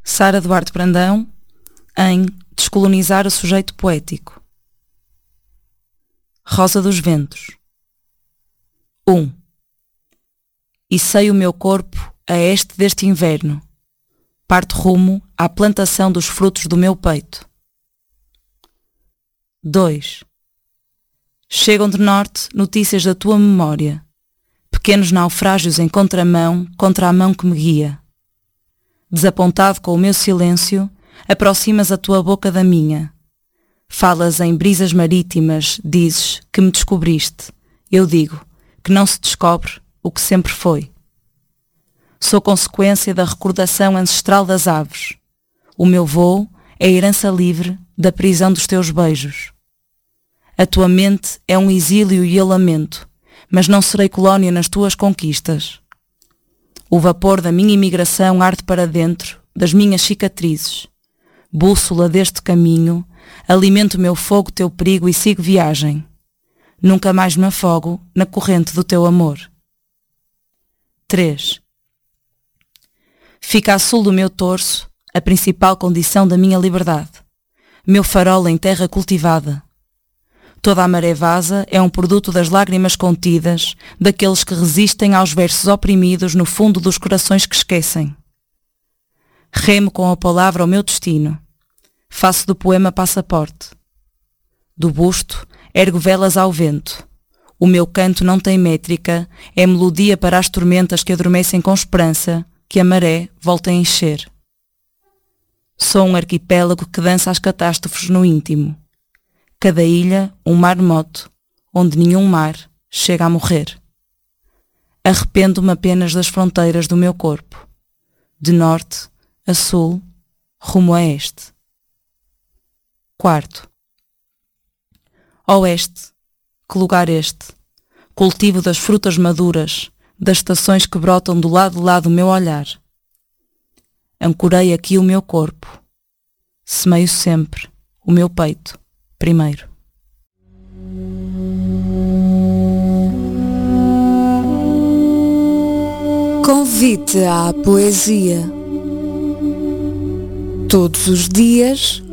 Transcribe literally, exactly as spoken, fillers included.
Sara Duarte Brandão, em Descolonizar o Sujeito Poético. Rosa dos Ventos. um. Icei o meu corpo a este deste inverno. Parto rumo à plantação dos frutos do meu peito. dois. Chegam de norte notícias da tua memória, pequenos naufrágios em contramão contra a mão que me guia. Desapontado com o meu silêncio, aproximas a tua boca da minha. Falas em brisas marítimas, dizes que me descobriste. Eu digo que não se descobre o que sempre foi. Sou consequência da recordação ancestral das aves. O meu voo é a herança livre da prisão dos teus beijos. A tua mente é um exílio e eu lamento, mas não serei colónia nas tuas conquistas. O vapor da minha imigração arde para dentro das minhas cicatrizes. Bússola deste caminho, alimento meu fogo, teu perigo e sigo viagem. Nunca mais me afogo na corrente do teu amor. três. Fica a sul do meu torso a principal condição da minha liberdade. Meu farol em terra cultivada. Toda a maré vaza é um produto das lágrimas contidas, daqueles que resistem aos versos oprimidos no fundo dos corações que esquecem. Remo com a palavra o meu destino. Faço do poema passaporte. Do busto, ergo velas ao vento. O meu canto não tem métrica, é melodia para as tormentas que adormecem com esperança, que a maré volta a encher. Sou um arquipélago que dança as catástrofes no íntimo. Cada ilha, um maremoto, onde nenhum mar chega a morrer. Arrependo-me apenas das fronteiras do meu corpo, de norte a sul, rumo a este. Quarto. Oeste, que lugar este, cultivo das frutas maduras, das estações que brotam do lado de lá do meu olhar. Ancorei aqui o meu corpo, semeio sempre o meu peito primeiro. Convite à poesia. Todos os dias,